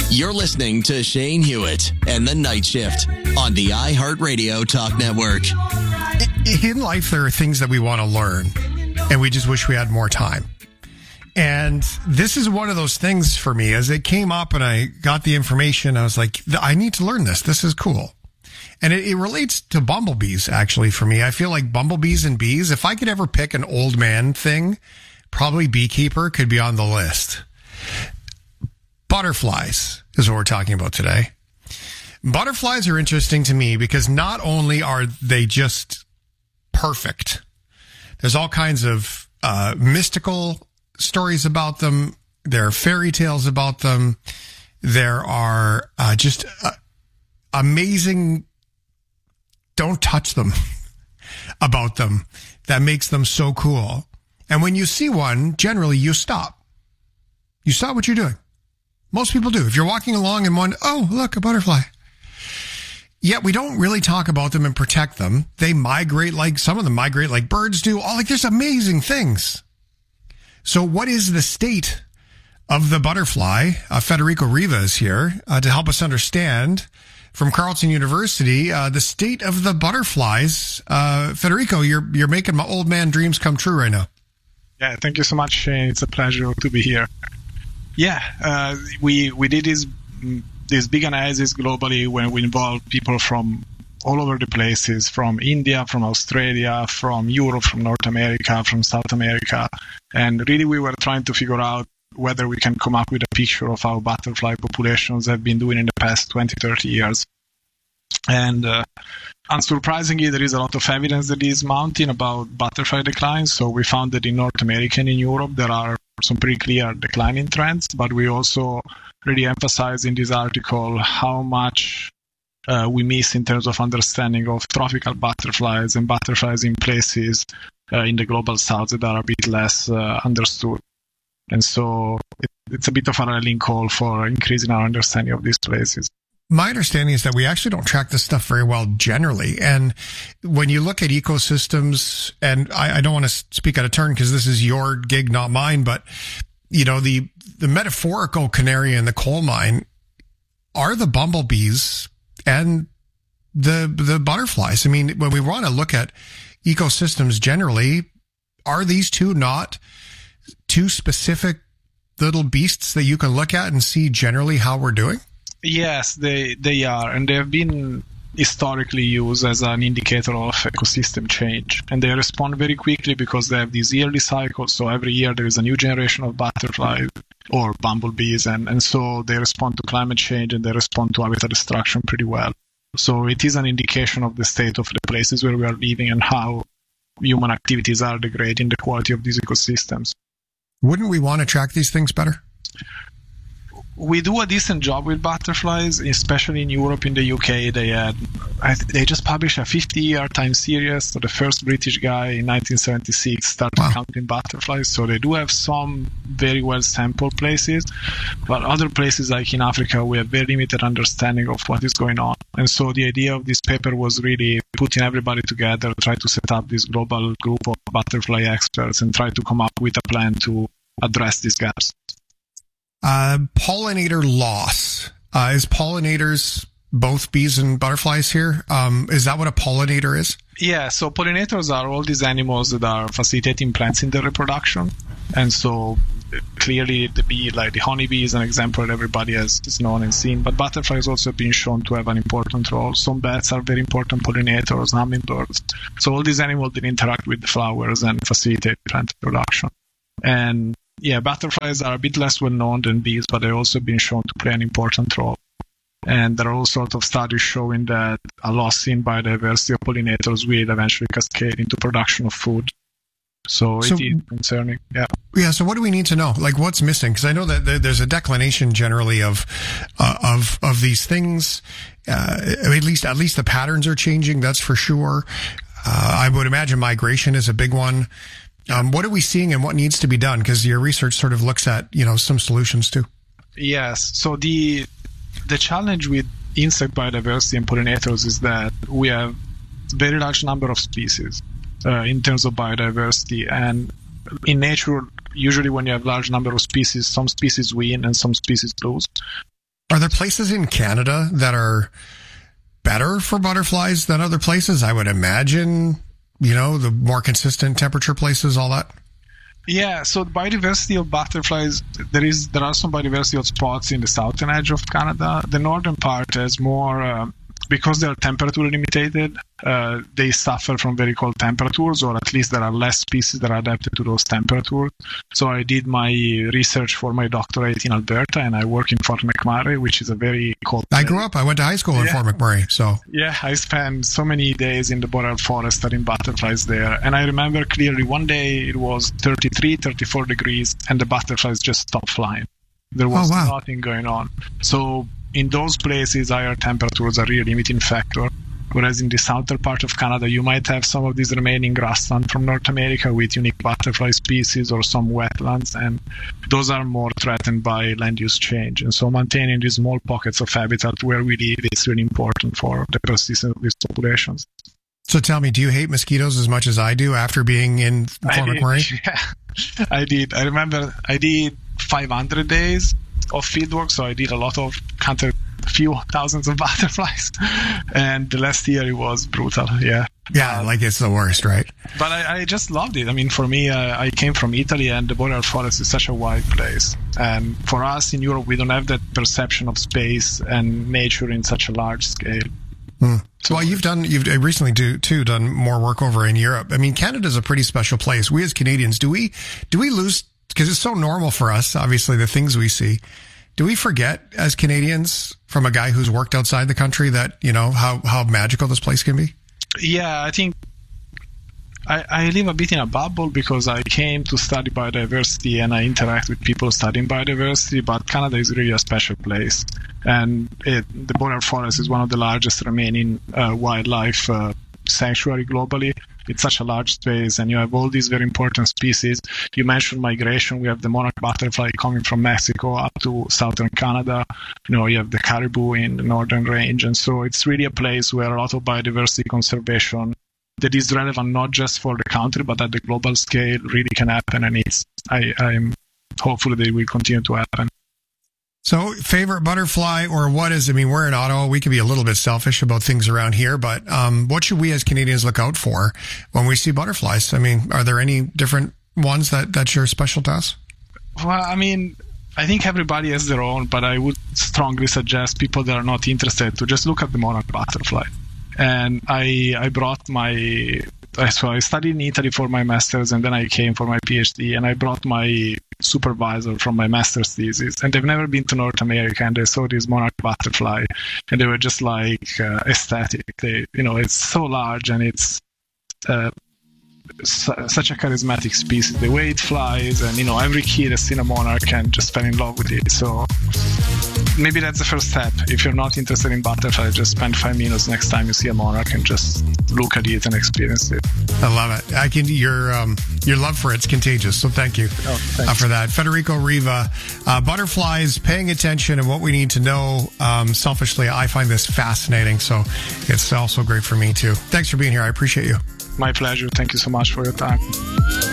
You're listening to Shane Hewitt and The Night Shift on the iHeartRadio Talk Network. In life, there are things that we want to learn, and we just wish we had more time. And this is one of those things for me. As it came up and I got the information, I was like, I need to learn this. This is cool. And it relates to bumblebees, actually, for me. I feel like bumblebees and bees, if I could ever pick an old man thing, probably beekeeper could be on the list. Butterflies is what we're talking about today. Butterflies are interesting to me because not only are they just perfect, there's all kinds of mystical stories about them. There are fairy tales about them. There are just amazing don't touch them about them that makes them so cool. And when you see one, generally you stop. You stop what you're doing. Most people do. If you're walking along and one, oh, look, a butterfly. Yet we don't really talk about them and protect them. They migrate some of them migrate like birds do. There's amazing things. So what is the state of the butterfly? Federico Riva is here to help us understand from Carleton University the state of the butterflies. Federico, you're making my old man dreams come true right now. Yeah, thank you so much, Shane. It's a pleasure to be here. Yeah, we did this big analysis globally when we involved people from all over the places, from India, from Australia, from Europe, from North America, from South America. And really we were trying to figure out whether we can come up with a picture of how butterfly populations have been doing in the past 20, 30 years. And unsurprisingly, there is a lot of evidence that is mounting about butterfly decline. So we found that in North America and in Europe, there are some pretty clear declining trends. But we also really emphasize in this article how much we miss in terms of understanding of tropical butterflies and butterflies in places in the global south that are a bit less understood. And so it's a bit of a rallying call for increasing our understanding of these places. My understanding is that we actually don't track this stuff very well generally. And when you look at ecosystems, and I don't want to speak out of turn because this is your gig, not mine, but you know, the metaphorical canary in the coal mine are the bumblebees and the butterflies. I mean, when we want to look at ecosystems generally, are these two not two specific little beasts that you can look at and see generally how we're doing? Yes, they are, and they have been historically used as an indicator of ecosystem change. And they respond very quickly because they have these yearly cycles. So every year there is a new generation of butterflies or bumblebees, and so they respond to climate change and they respond to habitat destruction pretty well. So it is an indication of the state of the places where we are living and how human activities are degrading the quality of these ecosystems. Wouldn't we want to track these things better? We do a decent job with butterflies, especially in Europe. In the UK, they just published a 50-year time series. So the first British guy in 1976 started counting butterflies. So they do have some very well sampled places, but other places like in Africa, we have very limited understanding of what is going on. And so the idea of this paper was really putting everybody together, try to set up this global group of butterfly experts and try to come up with a plan to address these gaps. Pollinator loss. Is pollinators both bees and butterflies here? Is that what a pollinator is? Yeah, so pollinators are all these animals that are facilitating plants in their reproduction. And so clearly the bee, like the honeybee, is an example that everybody has known and seen. But butterflies also have been shown to have an important role. Some bats are very important pollinators, hummingbirds. So all these animals that interact with the flowers and facilitate plant reproduction. And yeah, butterflies are a bit less well known than bees, but they've also been shown to play an important role. And there are all sorts of studies showing that a loss in biodiversity of pollinators will eventually cascade into production of food. So it is concerning. Yeah. So what do we need to know? Like, what's missing? Because I know that there's a declination generally of these things. At least the patterns are changing. That's for sure. I would imagine migration is a big one. What are we seeing and what needs to be done? Because your research sort of looks at, some solutions too. Yes. So the challenge with insect biodiversity and pollinators is that we have a very large number of species in terms of biodiversity. And in nature, usually when you have a large number of species, some species win and some species lose. Are there places in Canada that are better for butterflies than other places? I would imagine, the more consistent temperature places, all that. Yeah, so the biodiversity of butterflies, there are some biodiversity hotspots in the southern edge of Canada. The northern part has more, because they are temperature limited, they suffer from very cold temperatures, or at least there are less species that are adapted to those temperatures. So I did my research for my doctorate in Alberta, and I work in Fort McMurray, which is a very cold place. I went to high school in Fort McMurray, so. Yeah, I spent so many days in the boreal forest studying butterflies there. And I remember clearly one day it was 33, 34 degrees, and the butterflies just stopped flying. There was nothing going on. So in those places, higher temperatures are really a limiting factor. Whereas in the southern part of Canada, you might have some of these remaining grassland from North America with unique butterfly species or some wetlands, and those are more threatened by land use change. And so maintaining these small pockets of habitat where we live is really important for the persistence of these populations. So tell me, do you hate mosquitoes as much as I do after being in Fort McMurray? Yeah, I did. I remember I did 500 days of fieldwork, so I did counted a few thousands of butterflies, and the last year it was brutal. Yeah, like it's the worst, right? But I just loved it. I mean, for me, I came from Italy, and the boreal forest is such a wide place, and for us in Europe, we don't have that perception of space and nature in such a large scale. Well, you've recently done more work over in Europe. I mean, Canada's a pretty special place. We as Canadians, do we lose, because it's so normal for us, obviously, the things we see. Do we forget as Canadians from a guy who's worked outside the country that, how magical this place can be? Yeah, I think I live a bit in a bubble because I came to study biodiversity and I interact with people studying biodiversity, but Canada is really a special place. And the boreal forest is one of the largest remaining wildlife sanctuary globally. It's such a large space, and you have all these very important species. You mentioned migration. We have the monarch butterfly coming from Mexico up to southern Canada. You have the caribou in the northern range. And so it's really a place where a lot of biodiversity conservation that is relevant not just for the country, but at the global scale really can happen. And I'm hopeful that it will continue to happen. So favorite butterfly, or what is, we're in Ottawa. We can be a little bit selfish about things around here, but what should we as Canadians look out for when we see butterflies? Are there any different ones that are special to us? Well, I think everybody has their own, but I would strongly suggest people that are not interested to just look at the monarch butterfly. And I brought so I studied in Italy for my master's, and then I came for my PhD, and I brought my supervisor from my master's thesis, and they've never been to North America, and they saw this monarch butterfly, and they were just like ecstatic. It's so large, and it's such a charismatic species. The way it flies, and every kid has seen a monarch and just fell in love with it. So maybe that's the first step. If you're not interested in butterflies, just spend 5 minutes next time you see a monarch and just look at it and experience it. I love it. Your love for it's contagious. So thank you for that. Federico Riva, butterflies, paying attention, and what we need to know. Selfishly, I find this fascinating. So it's also great for me too. Thanks for being here. I appreciate you. My pleasure. Thank you so much for your time.